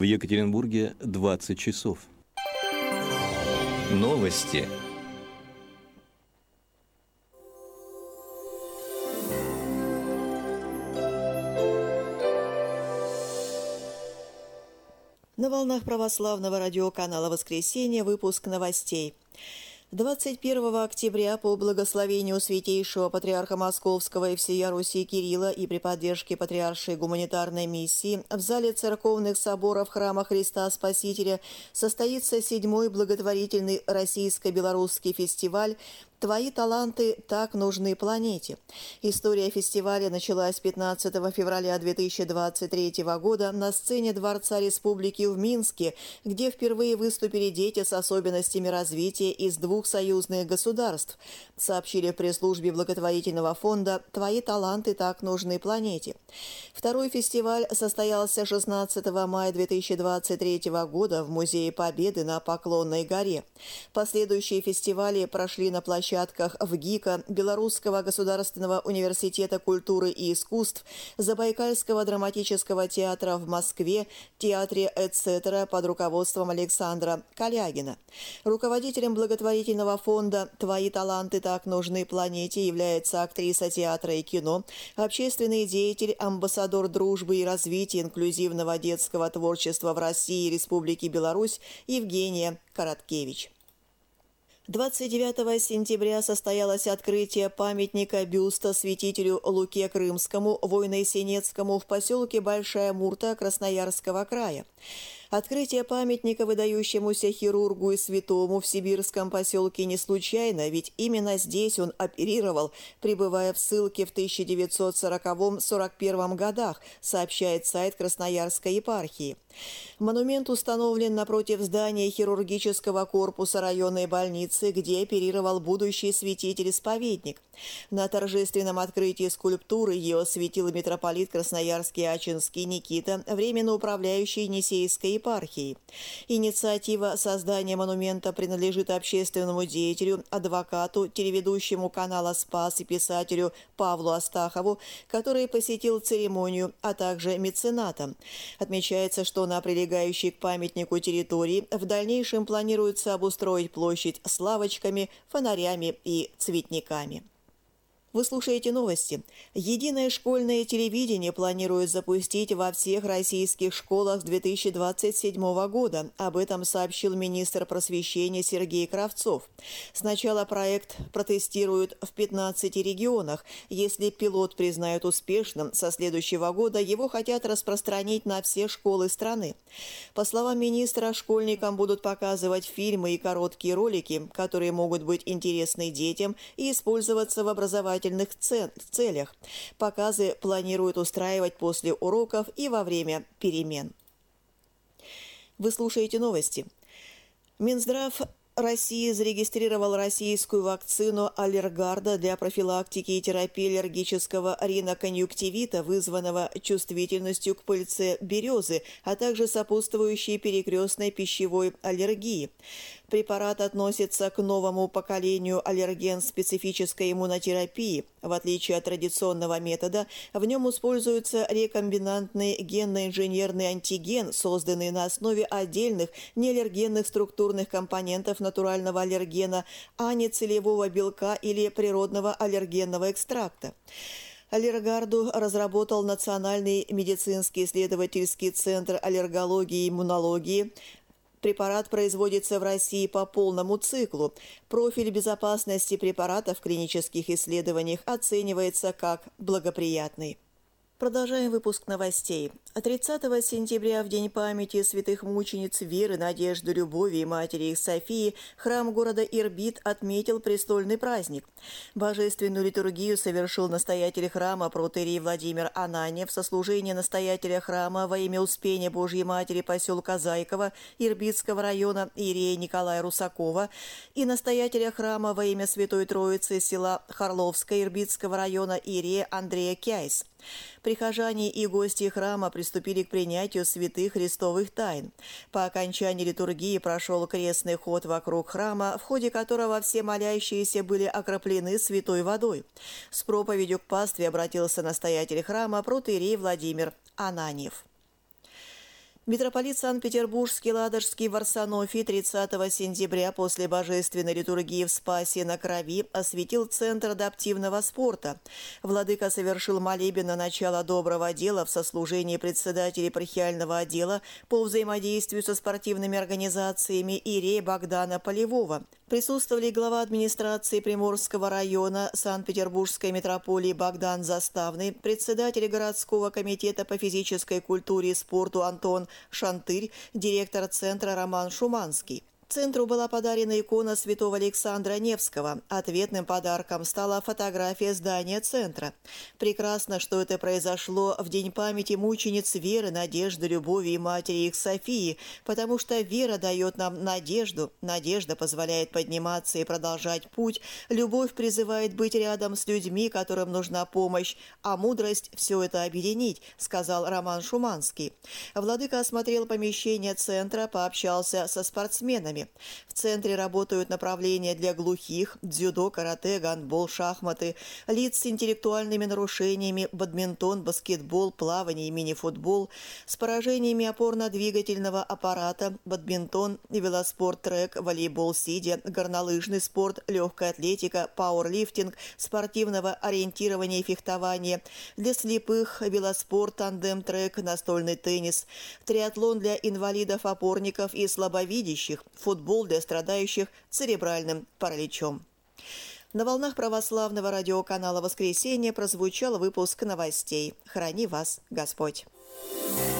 В Екатеринбурге 20 часов. Новости. На волнах православного радиоканала «Воскресенье» выпуск новостей. 21 октября по благословению Святейшего Патриарха Московского и всея Руси Кирилла и при поддержке Патриаршей гуманитарной миссии в зале церковных соборов Храма Христа Спасителя состоится 7-й благотворительный российско-белорусский фестиваль «Твои таланты так нужны планете». История фестиваля началась 15 февраля 2023 года на сцене Дворца Республики в Минске, где впервые выступили дети с особенностями развития из 2 союзных государств, сообщили в пресс-службе благотворительного фонда «Твои таланты так нужны планете». Второй фестиваль состоялся 16 мая 2023 года в Музее Победы на Поклонной горе. Последующие фестивали прошли на площадках в ГИКа, Белорусского государственного университета культуры и искусств, Забайкальского драматического театра в Москве, театре «Эцетера» под руководством Александра Калягина. Руководителем благотворительного фонда «Твои таланты так нужны планете» является актриса театра и кино, общественный деятель, амбассадор дружбы и развития инклюзивного детского творчества в России и Республике Беларусь Евгения Короткевич. 29 сентября состоялось открытие памятника бюста святителю Луке Крымскому, Войно-Сенецкому в поселке Большая Мурта Красноярского края. Открытие памятника выдающемуся хирургу и святому в сибирском поселке не случайно, ведь именно здесь он оперировал, пребывая в ссылке в 1940-41 годах, сообщает сайт Красноярской епархии. Монумент установлен напротив здания хирургического корпуса районной больницы, где оперировал будущий святитель-исповедник. На торжественном открытии скульптуры ее осветил митрополит Красноярский Ачинский Никита, временно управляющий Енисейской епархией. Инициатива создания монумента принадлежит общественному деятелю, адвокату, телеведущему канала «Спас» и писателю Павлу Астахову, который посетил церемонию, а также меценатам. Отмечается, что на прилегающей к памятнику территории в дальнейшем планируется обустроить площадь с лавочками, фонарями и цветниками. Вы слушаете новости. Единое школьное телевидение планирует запустить во всех российских школах с 2027 года. Об этом сообщил министр просвещения Сергей Кравцов. Сначала проект протестируют в 15 регионах. Если пилот признают успешным, со следующего года его хотят распространить на все школы страны. По словам министра, школьникам будут показывать фильмы и короткие ролики, которые могут быть интересны детям и использоваться в образовательных целях. Показы планируют устраивать после уроков и во время перемен. Вы слушаете новости. Минздрав России зарегистрировал российскую вакцину Аллергарда для профилактики и терапии аллергического риноконъюнктивита, вызванного чувствительностью к пыльце березы, а также сопутствующей перекрестной пищевой аллергии. Препарат относится к новому поколению аллерген-специфической иммунотерапии. В отличие от традиционного метода, в нем используется рекомбинантный генно-инженерный антиген, созданный на основе отдельных неаллергенных структурных компонентов натурального аллергена, а не целевого белка или природного аллергенного экстракта. Аллергарду разработал Национальный медицинский исследовательский центр аллергологии и иммунологии. Препарат производится в России по полному циклу. Профиль безопасности препарата в клинических исследованиях оценивается как благоприятный. Продолжаем выпуск новостей. 30 сентября, в день памяти святых мучениц Веры, Надежды, Любови и матери их Софии, храм города Ирбит отметил престольный праздник. Божественную литургию совершил настоятель храма протоиерей Владимир Ананьев, сослужение настоятеля храма во имя Успения Божьей Матери поселка Зайково Ирбитского района иерея Николая Русакова и настоятеля храма во имя Святой Троицы села Харловское Ирбитского района иерея Андрея Кяйс. Прихожане и гости храма приступили к принятию святых христовых тайн. По окончании литургии прошел крестный ход вокруг храма, в ходе которого все молящиеся были окроплены святой водой. С проповедью к пастве обратился настоятель храма протоиерей Владимир Ананьев. Митрополит Санкт-Петербургский Ладожский Варсонофий 30 сентября после божественной литургии в Спасе на Крови осветил Центр адаптивного спорта. Владыка совершил молебен на начало доброго дела в сослужении председателя епархиального отдела по взаимодействию со спортивными организациями иерея Богдана Полевого. Присутствовали глава администрации Приморского района Санкт-Петербургской митрополии Богдан Заставный, председатель городского комитета по физической культуре и спорту Антон Шантырь, директор центра Роман Шуманский. Центру была подарена икона святого Александра Невского. Ответным подарком стала фотография здания центра. Прекрасно, что это произошло в день памяти мучениц веры, надежды, любови и матери их Софии, потому что вера дает нам надежду, надежда позволяет подниматься и продолжать путь, любовь призывает быть рядом с людьми, которым нужна помощь, а мудрость все это объединить, сказал Роман Шуманский. Владыка осмотрел помещение центра, пообщался со спортсменами. В центре работают направления для глухих, дзюдо, карате, гандбол, шахматы, лиц с интеллектуальными нарушениями, бадминтон, баскетбол, плавание и мини-футбол, с поражениями опорно-двигательного аппарата, бадминтон, велоспорт-трек, волейбол сидя, горнолыжный спорт, легкая атлетика, пауэрлифтинг, спортивного ориентирования и фехтования, для слепых, велоспорт, тандем-трек, настольный теннис, триатлон для инвалидов-опорников и слабовидящих, футбол для страдающих церебральным параличом. На волнах православного радиоканала «Воскресенье» прозвучал выпуск новостей. Храни вас Господь!